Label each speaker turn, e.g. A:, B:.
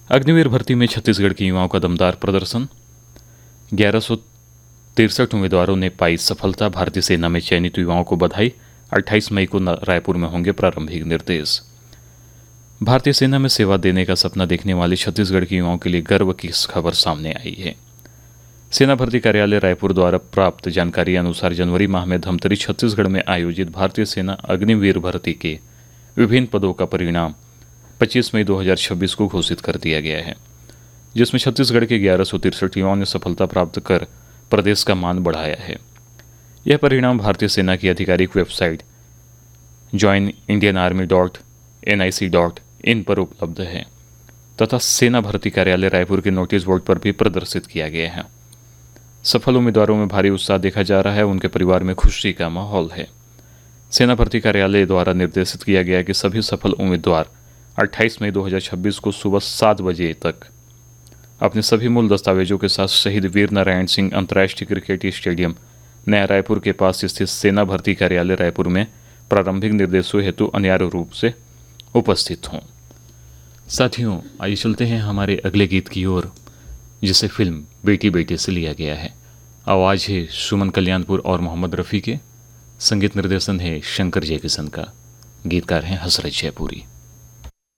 A: अग्निवीर भर्ती में छत्तीसगढ़ के युवाओं का दमदार प्रदर्शन। 1163 उम्मीदवारों ने पाई सफलता। भारतीय सेना में चयनित युवाओं को बधाई। 28 मई को रायपुर में होंगे प्रारंभिक निर्देश। भारतीय सेना में सेवा देने का सपना देखने वाले छत्तीसगढ़ के युवाओं के लिए गर्व की खबर सामने आई है। सेना भर्ती कार्यालय रायपुर द्वारा प्राप्त जानकारी अनुसार जनवरी माह में धमतरी छत्तीसगढ़ में आयोजित भारतीय सेना अग्निवीर भर्ती के विभिन्न पदों का परिणाम 25 मई 2026 को घोषित कर दिया गया है, जिसमें छत्तीसगढ़ के 1163 युवाओं ने सफलता प्राप्त कर प्रदेश का मान बढ़ाया है। यह परिणाम भारतीय सेना की आधिकारिक वेबसाइट joinindianarmy.nic.in पर उपलब्ध है तथा सेना भर्ती कार्यालय रायपुर के नोटिस बोर्ड पर भी प्रदर्शित किया गया है। सफल उम्मीदवारों में भारी उत्साह देखा जा रहा है। उनके परिवार में खुशी का माहौल है। सेना भर्ती कार्यालय द्वारा निर्देशित किया गया कि सभी सफल उम्मीदवार 28 मई 2026 को सुबह 7 बजे तक अपने सभी मूल दस्तावेजों के साथ शहीद वीर नारायण सिंह अंतर्राष्ट्रीय क्रिकेट स्टेडियम नया रायपुर के पास स्थित सेना भर्ती कार्यालय रायपुर में प्रारंभिक निर्देशों हेतु अनिवार्य रूप से उपस्थित हों। साथियों, आइए चलते हैं हमारे अगले गीत की ओर, जिसे फिल्म बेटी बेटी से लिया गया है। आवाज़ है सुमन कल्याणपुर और मोहम्मद रफ़ी के। संगीत निर्देशन है शंकर जयकिशन का। गीतकार हैं हसरत जयपुरी।